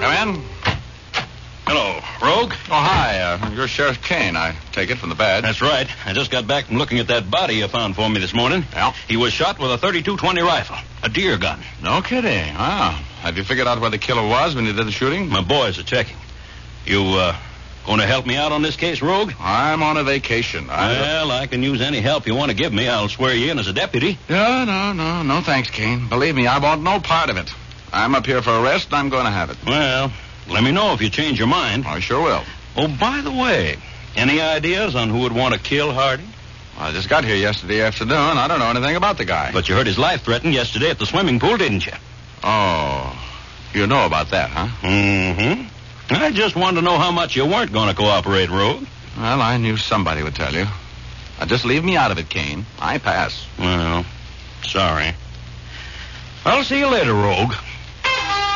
Come in. Hello, Rogue. Oh, hi. You're Sheriff Kane, I take it from the badge. That's right. I just got back from looking at that body you found for me this morning. Yeah? He was shot with a .32-20 rifle, a deer gun. No kidding. Wow. Have you figured out where the killer was when you did the shooting? My boys are checking. You, going to help me out on this case, Rogue? I'm on a vacation. Well, I can use any help you want to give me. I'll swear you in as a deputy. No, thanks, Kane. Believe me, I want no part of it. I'm up here for arrest, and I'm going to have it. Well, let me know if you change your mind. I sure will. Oh, by the way, any ideas on who would want to kill Hardy? I just got here yesterday afternoon. I don't know anything about the guy. But you heard his life threatened yesterday at the swimming pool, didn't you? Oh, you know about that, huh? Mm-hmm. I just wanted to know how much you weren't going to cooperate, Rogue. Well, I knew somebody would tell you. Now, just leave me out of it, Kane. I pass. Well, sorry. I'll see you later, Rogue.